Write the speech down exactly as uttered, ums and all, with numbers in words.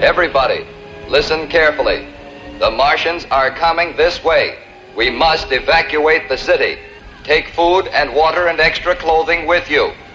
Everybody, listen carefully. The Martians are coming this way. We must evacuate the city. Take food and water and extra clothing with you.